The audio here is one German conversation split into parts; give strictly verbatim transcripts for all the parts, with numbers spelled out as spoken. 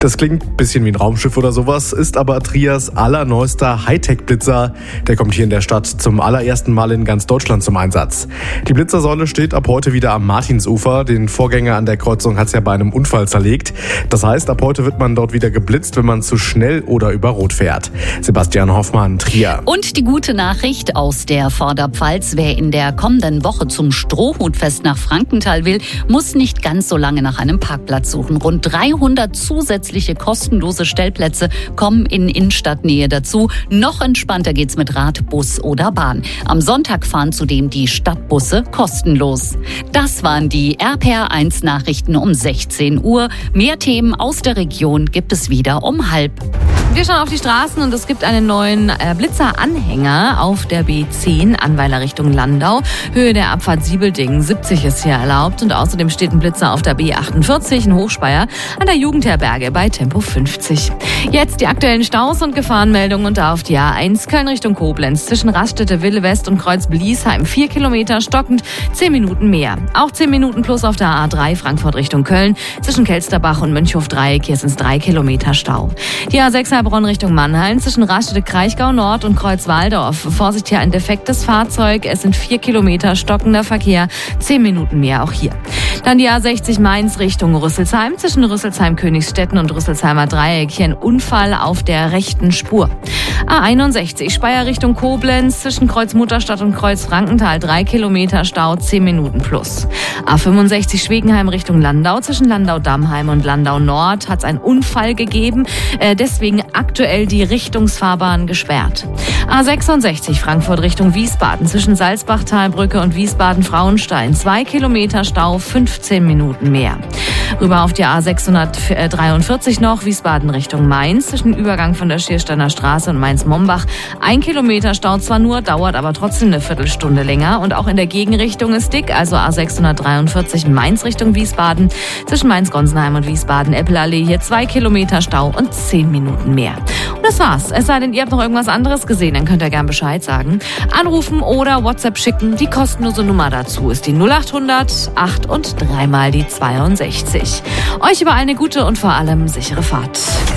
Das klingt ein bisschen wie ein Raumschiff oder sowas, ist aber Trias allerneuester Hightech-Blitzer. Der kommt hier in der Stadt zum allerersten Mal in ganz Deutschland zum Einsatz. Die Blitzersäule steht ab heute wieder am Martinsufer. Den Vorgänger an der Kreuzung hat es ja bei einem Unfall zerlegt. Das heißt, ab heute wird man dort wieder geblitzt, wenn man zu schnell oder über Rot fährt. Sebastian Hoffmann, Trier. Und die gute Nachricht aus der Vorderpfalz: Wer in der kommenden Woche zum Strohhutfest nach Frankenthal will, muss nicht ganz so lange nach einem Parkplatz suchen. Rund dreihundert zusätzliche kostenlose Stellplätze kommen in Innenstadtnähe dazu. Noch entspannter geht's mit Rad, Bus oder Bahn. Am Sonntag fahren zudem die Stadtbusse kostenlos. Das waren die R P R eins Nachrichten um sechzehn Uhr. Mehr Themen aus der Region gibt es wieder um halb. Wir schauen auf die Straßen und es gibt einen neuen äh, Blitzeranhänger auf der B zehn, Annweiler Richtung Landau. Höhe der Abfahrt Siebeldingen, siebzig ist hier erlaubt. Und außerdem steht ein Blitzer auf der B achtundvierzig in Hochspeyer an der Jugendherberge bei Tempo fünfzig. Jetzt die aktuellen Staus und Gefahrenmeldungen und auf die A eins Köln Richtung Koblenz zwischen Raststätte Wille West und Kreuz Bliesheim. Vier Kilometer stockend, zehn Minuten mehr. Auch zehn Minuten plus auf der A drei Frankfurt Richtung Köln zwischen Kelsterbach und Mönchhof-Dreieck. Hier sind es drei Kilometer Stau. Die A sechs Heilbronn Richtung Mannheim zwischen Raststätte Kraichgau Nord und Kreuz Waldorf. Vorsicht, hier ein defektes Fahrzeug. Es sind vier Kilometer stockender Verkehr. Zehn Minuten mehr auch hier. Dann die A sechzig Mainz Richtung Rüsselsheim zwischen Rüsselsheim-Königsstetten und Rüsselsheimer Dreieck. Hier ein Unfall auf der rechten Spur. A einundsechzig Speyer Richtung Koblenz zwischen Kreuz Mutterstadt und Kreuz Frankenthal. Drei Kilometer Stau, zehn Minuten plus. A fünfundsechzig Schwegenheim Richtung Landau zwischen Landau-Dammheim und Landau Nord hat es einen Unfall gegeben. Äh, deswegen aktuell die Richtungsfahrbahn gesperrt. A sechsundsechzig Frankfurt Richtung Wiesbaden zwischen Salzbachtalbrücke und Wiesbaden-Frauenstein. Zwei Kilometer Stau, fünfzehn Minuten mehr. Rüber auf die A sechshundertdreiundvierzig noch, Wiesbaden Richtung Mainz zwischen Übergang von der Schiersteiner Straße und Mainz-Mombach. Ein Kilometer Stau zwar nur, dauert aber trotzdem eine Viertelstunde länger. Und auch in der Gegenrichtung ist dick, also A sechshundertdreiundvierzig Mainz Richtung Wiesbaden zwischen Mainz-Gonsenheim und Wiesbaden-Eppelallee. Hier zwei Kilometer Stau und zehn Minuten mehr. Und das war's. Es sei denn, ihr habt noch irgendwas anderes gesehen, dann könnt ihr gern Bescheid sagen. Anrufen oder WhatsApp schicken. Die kostenlose Nummer dazu ist die null achthundert acht und dreimal die zweiundsechzig. Euch überall eine gute und vor allem sichere Fahrt.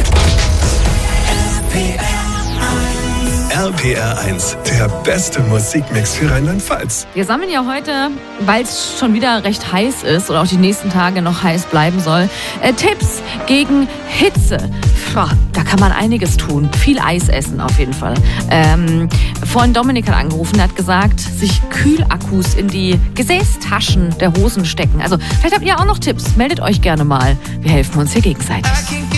R P R eins, der beste Musikmix für Rheinland-Pfalz. Wir sammeln ja heute, weil es schon wieder recht heiß ist oder auch die nächsten Tage noch heiß bleiben soll, äh, Tipps gegen Hitze. Puh, da kann man einiges tun. Viel Eis essen auf jeden Fall. Ähm, vorhin Dominik hat angerufen, der hat gesagt, sich Kühlakkus in die Gesäßtaschen der Hosen stecken. Also vielleicht habt ihr auch noch Tipps. Meldet euch gerne mal. Wir helfen uns hier gegenseitig.